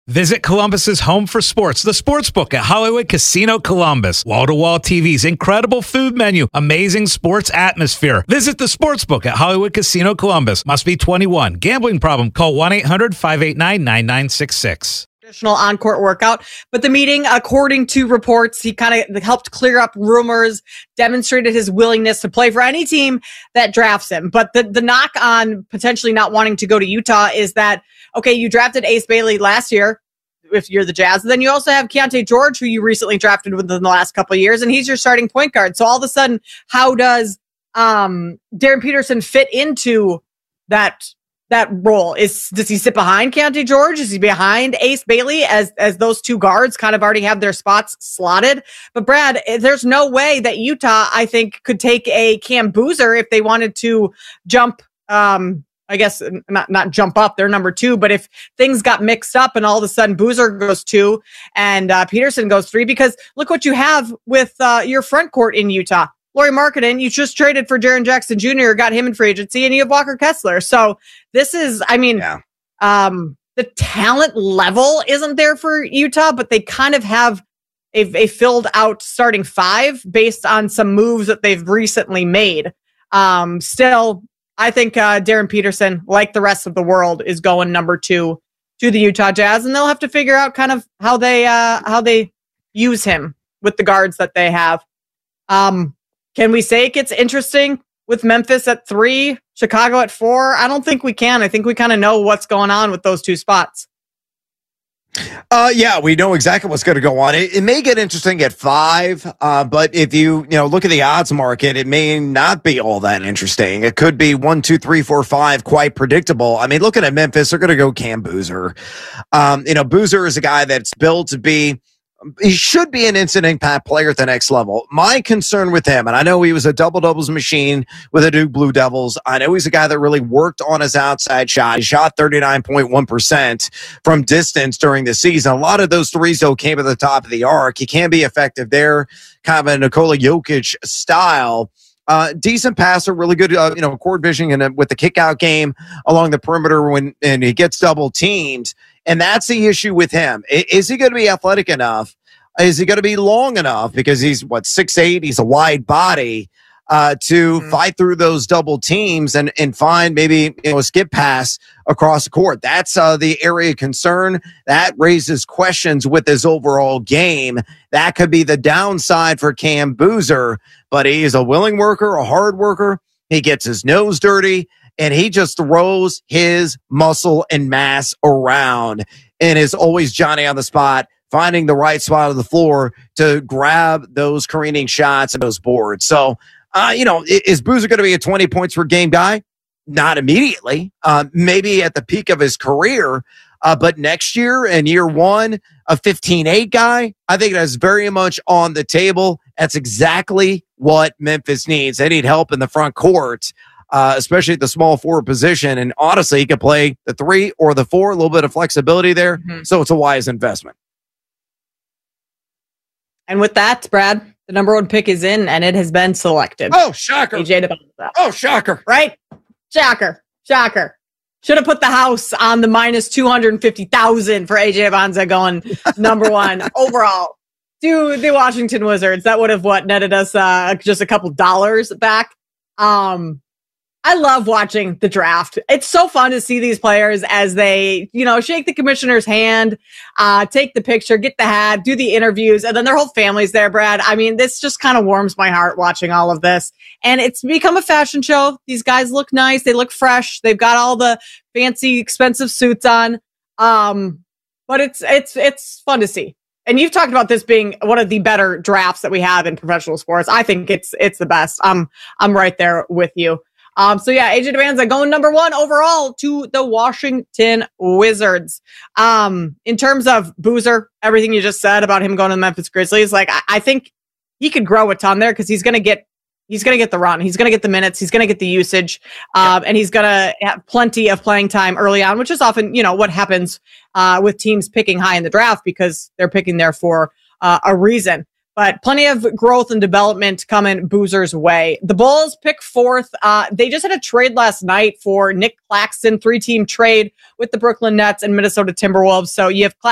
Visit Columbus's home for sports, the Sportsbook at Hollywood Casino Columbus. Wall-to-wall TVs, incredible food menu, amazing sports atmosphere. Visit the Sportsbook at Hollywood Casino Columbus. Must be 21. Gambling problem? Call 1-800-589-9966. Traditional on-court workout. But the meeting, according to reports, he kind of helped clear up rumors, demonstrated his willingness to play for any team that drafts him. But the knock on potentially not wanting to go to Utah is that, okay, you drafted Ace Bailey last year, if you're the Jazz. Then you also have Keontae George, who you recently drafted within the last couple of years, and he's your starting point guard. So all of a sudden, how does Darren Peterson fit into that role? Does he sit behind Keontae George? Is he behind Ace Bailey as those two guards kind of already have their spots slotted? But Brad, there's no way that Utah, I think, could take a Cam Boozer if they wanted to jump, I guess not jump up, they're number 2, but if things got mixed up and all of a sudden Boozer goes 2 and Peterson goes 3, because look what you have with your front court in Utah. Lauri Markkanen, you just traded for Jaren Jackson Jr., got him in free agency, and you have Walker Kessler. So this is, the talent level isn't there for Utah, but they kind of have a filled out starting 5 based on some moves that they've recently made. Still, I think Darren Peterson, like the rest of the world, is going number 2 to the Utah Jazz, and they'll have to figure out kind of how they use him with the guards that they have. Can we say it gets interesting with Memphis at 3, Chicago at 4? I don't think we can. I think we kind of know what's going on with those 2 spots. Yeah, we know exactly what's going to go on. It may get interesting at 5, but if you look at the odds market, it may not be all that interesting. It could be 1, 2, 3, 4, 5, quite predictable. I mean, looking at Memphis, they're going to go Cam Boozer. Boozer is a guy that's built to be. He should be an instant impact player at the next level. My concern with him, and I know he was a double-doubles machine with the Duke Blue Devils. I know he's a guy that really worked on his outside shot. He shot 39.1% from distance during the season. A lot of those threes, though, came at the top of the arc. He can be effective there, kind of a Nikola Jokic style. Decent passer, really good, court vision and with the kick-out game along the perimeter and he gets double teamed. And that's the issue with him. Is he going to be athletic enough? Is he going to be long enough? Because he's 6'8", he's a wide body to fight through those double teams and find maybe a skip pass across the court. That's the area of concern. That raises questions with his overall game. That could be the downside for Cam Boozer, but he is a willing worker, a hard worker. He gets his nose dirty, and he just throws his muscle and mass around and is always Johnny on the spot, finding the right spot of the floor to grab those careening shots and those boards. So, is Boozer going to be a 20 points per game guy? Not immediately. Maybe at the peak of his career. But next year and year 1, a 15-8 guy, I think that's very much on the table. That's exactly what Memphis needs. They need help in the front court. Especially at the small forward position. And honestly, he could play the 3 or the 4, a little bit of flexibility there. So it's a wise investment. And with that, Brad, the number 1 pick is in, and it has been selected. Oh, shocker. AJ Dybala. Oh, shocker. Right? Shocker. Should have put the house on the minus 250,000 for AJ Dybala going number 1 overall to the Washington Wizards. That would have netted us just a couple dollars back. I love watching the draft. It's so fun to see these players as they, shake the commissioner's hand, take the picture, get the hat, do the interviews, and then their whole family's there, Brad. I mean, this just kind of warms my heart watching all of this. And it's become a fashion show. These guys look nice. They look fresh. They've got all the fancy, expensive suits on. But it's fun to see. And you've talked about this being one of the better drafts that we have in professional sports. I think it's the best. I'm right there with you. AJ Dybala going number 1 overall to the Washington Wizards. In terms of Boozer, everything you just said about him going to the Memphis Grizzlies, I think he could grow a ton there because he's going to get the run. He's going to get the minutes. He's going to get the usage. And he's going to have plenty of playing time early on, which is often, what happens with teams picking high in the draft because they're picking there for a reason. But plenty of growth and development coming Boozer's way. The Bulls pick 4th. They just had a trade last night for Nick Claxton, 3-team trade with the Brooklyn Nets and Minnesota Timberwolves. So you have